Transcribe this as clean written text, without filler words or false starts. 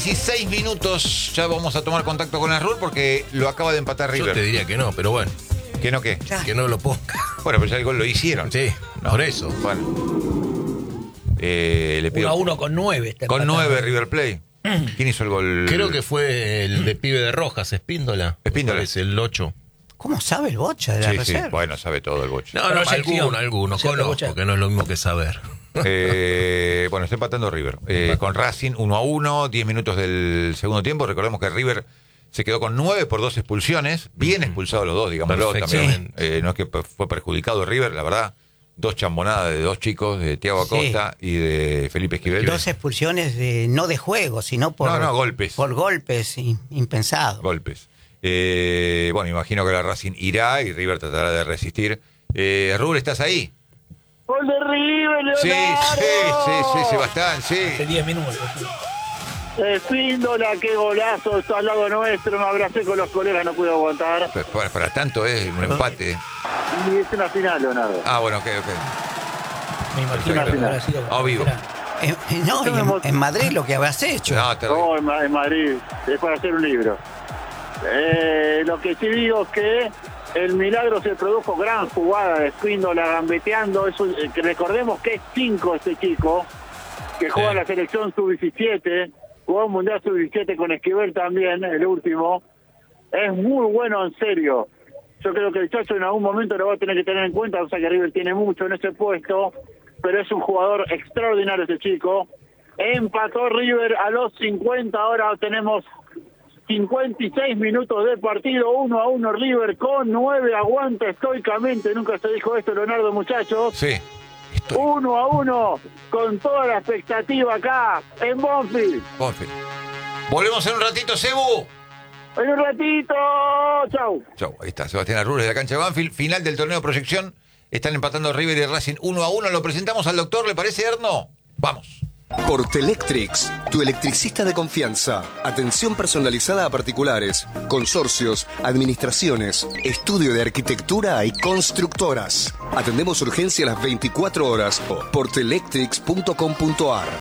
16 minutos, ya vamos a tomar contacto con Asrul porque lo acaba de empatar River. Yo te diría que no, pero bueno. ¿Que no qué? Que no lo ponga. Bueno, pero ya el gol lo hicieron. Sí, No. por eso. Bueno. Le pido 1-1 con 9. con 9 River Plate. ¿Quién hizo el gol? Creo que fue el de pibe de Rojas, Espíndola. Espíndola. Es el 8. ¿Cómo sabe el Bocha de la Sí, reserva? bueno, sabe todo el Boche. No, alguno. Sí, Conozco, Bocha. porque no es lo mismo que saber. Bueno, está empatando River. Con Racing 1-1, 10 minutos del segundo tiempo. Recordemos que River se quedó con 9 por 2 expulsiones. Bien expulsados los dos, digámoslo también. No es que fue perjudicado River, la verdad. 2 chambonadas de 2 chicos, de Thiago Acosta y de Felipe Esquivel. 2 expulsiones no de juego, sino por golpes. Por golpes impensados. Golpes. Bueno, imagino que la Racing irá y River tratará de resistir. Rubén, ¿estás ahí? ¡Gol de River, Leonardo! Sí, Sebastián, sí. Hace 10 minutos. Espíndola, qué golazo, está al lado nuestro, me abracé con los colegas, no pude aguantar. Pero para tanto es un empate. Y es una final, Leonardo. Ah, bueno, ok. Me imagino Perfecto. que habrá sido. Vivo. En Madrid lo que habrás hecho. No, terrible. No, en Madrid, es para hacer un libro. Lo que sí digo es que el milagro se produjo, gran jugada de Espíndola gambeteando. Que recordemos que es 5 este chico, que juega en la selección sub-17, jugó un mundial sub-17 con Esquivel también, el último. Es muy bueno, en serio. Yo creo que el Chacho en algún momento lo va a tener que tener en cuenta, o sea que River tiene mucho en ese puesto, pero es un jugador extraordinario este chico. Empató River a los 50, ahora tenemos 56 minutos de partido, 1-1 River con 9, aguanta estoicamente, nunca se dijo esto, Leonardo, muchachos. Sí. 1-1, con toda la expectativa acá, en Banfield. Volvemos en un ratito, Cebu. En un ratito, chau. Chau, ahí está, Sebastián Arrul de la cancha de Banfield, final del torneo de proyección. Están empatando River y Racing 1-1. Lo presentamos al doctor, ¿le parece, Erno? Vamos. Portelectrics, tu electricista de confianza. Atención personalizada a particulares, consorcios, administraciones, estudio de arquitectura y constructoras. Atendemos urgencia a las 24 horas. Portelectrics.com.ar.